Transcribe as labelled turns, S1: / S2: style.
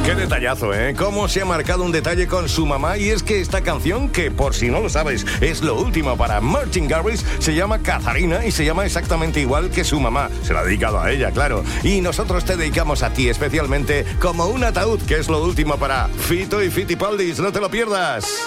S1: Qué detallazo, ¿eh? Cómo se ha marcado un detalle con su mamá. Y es que esta canción, que por si no lo sabes, es lo último para Martin Garrix, se llama Katharina y se llama exactamente igual que su mamá. Se la ha dedicado a ella, claro. Y nosotros te dedicamos a ti especialmente como un ataúd, que es lo último para Fito y Fitipaldis. No te lo pierdas.